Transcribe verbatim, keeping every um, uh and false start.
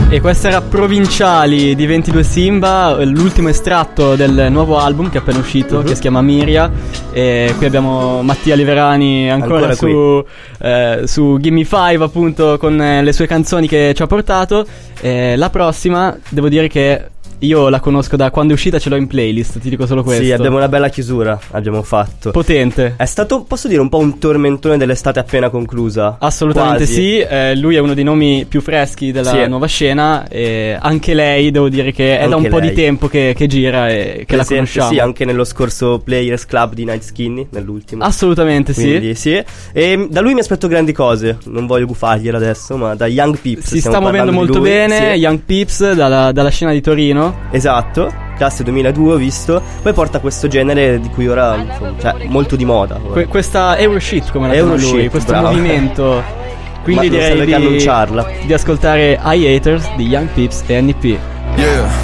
E questa era Provinciali di ventidue Simba, l'ultimo estratto del nuovo album che è appena uscito, uh-huh. che si chiama Miria. E qui abbiamo Mattia Liverani ancora, ancora su, eh, su Gimme Five, appunto, con le sue canzoni che ci ha portato. E la prossima, devo dire che io la conosco da quando è uscita, ce l'ho in playlist, ti dico solo questo. Sì, abbiamo una bella chiusura, abbiamo fatto. Potente. È stato, posso dire, un po' un tormentone dell'estate appena conclusa. Assolutamente. Quasi. Sì, eh, lui è uno dei nomi più freschi della sì. nuova scena. E anche lei, devo dire che è anche da un lei. po' di tempo che, che gira e che Presente, la conosciamo. Sì, anche nello scorso Players Club di Night Skinny, nell'ultimo. Assolutamente. Quindi, sì. sì. E da lui mi aspetto grandi cose, non voglio buffargliela adesso, ma da Young Peeps. Si sta muovendo molto bene, sì. Young Peeps dalla, dalla scena di Torino. Esatto. Classe duemiladue ho visto. Poi porta questo genere di cui ora, insomma, cioè molto di moda. Que- Questa Euroshit, come la chiama lui, questo bravo. movimento. Quindi ma direi di, di, di ascoltare I Haters di Young Peeps e N E P. Yeah.